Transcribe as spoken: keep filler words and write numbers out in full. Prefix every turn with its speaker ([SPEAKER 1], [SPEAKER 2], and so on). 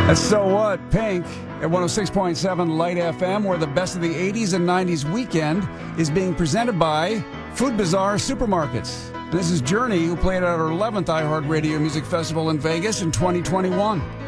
[SPEAKER 1] That's So What, Pink, at one oh six point seven Light F M, where the best of the eighties and nineties weekend is being presented by Food Bazaar Supermarkets. This is Journey, who played at our eleventh iHeartRadio Music Festival in Vegas in twenty twenty-one.